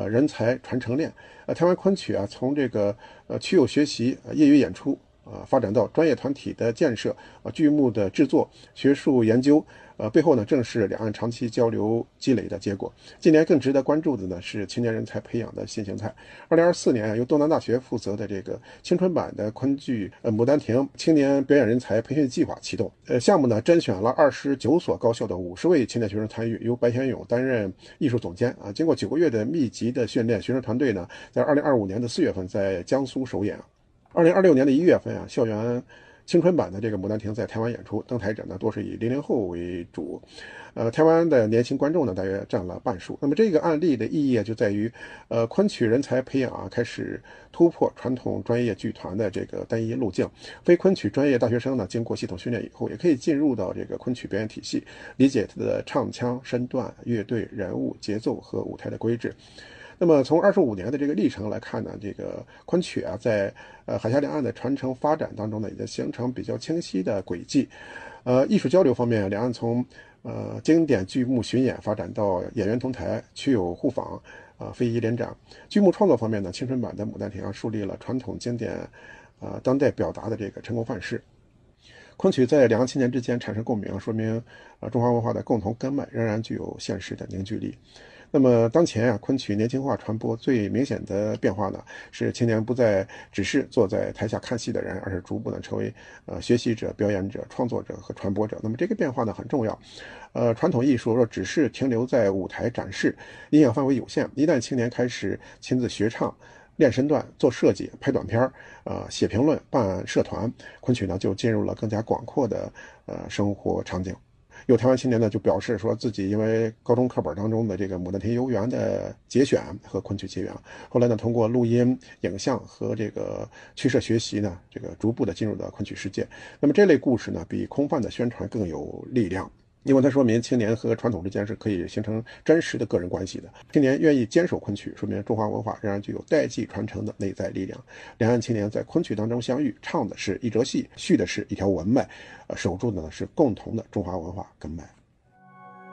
人才传承链。台湾昆曲啊，从这个曲友学习、业余演出发展到专业团体的建设、剧目的制作、学术研究，背后呢正是两岸长期交流积累的结果。近年更值得关注的呢是青年人才培养的新形态。2024年由东南大学负责的这个青春版的昆剧《牡丹亭》青年表演人才培训计划启动。项目呢甄选了29所高校的50位青年学生参与，由白先勇担任艺术总监经过9个月的密集的训练，学生团队呢在2025年的4月份在江苏首演。2026年的1月份校园青春版的这个《牡丹亭》在台湾演出，登台者呢多是以00后为主，台湾的年轻观众呢大约占了半数。那么这个案例的意义就在于，昆曲人才培养开始突破传统专业剧团的这个单一路径，非昆曲专业大学生呢经过系统训练以后，也可以进入到这个昆曲表演体系，理解它的唱腔、身段、乐队、人物、节奏和舞台的规制。那么从25年的这个历程来看呢，这个昆曲在海峡两岸的传承发展当中呢，已经形成比较清晰的轨迹。艺术交流方面，两岸从经典剧目巡演发展到演员同台、曲友互访、非遗联展。剧目创作方面呢，青春版的《牡丹亭》树立了传统经典当代表达的这个成功范式。昆曲在两岸青年之间产生共鸣，说明中华文化的共同根脉仍然具有现实的凝聚力。那么当前昆曲年轻化传播最明显的变化呢，是青年不再只是坐在台下看戏的人，而是逐步的成为学习者、表演者、创作者和传播者。那么这个变化呢很重要。传统艺术若只是停留在舞台展示，影响范围有限。一旦青年开始亲自学唱、练身段、做设计、拍短片、写评论、办社团，昆曲呢就进入了更加广阔的生活场景。有台湾青年呢就表示说，自己因为高中课本当中的这个《牡丹亭游园》的节选和昆曲结缘，后来呢通过录音、影像和这个曲社学习呢，这个逐步的进入到昆曲世界。那么这类故事呢，比空泛的宣传更有力量。因为它说明青年和传统之间是可以形成真实的个人关系的。青年愿意坚守昆曲，说明中华文化仍然具有代际传承的内在力量。两岸青年在昆曲当中相遇，唱的是一折戏，续的是一条文脉，守住的呢是共同的中华文化根脉。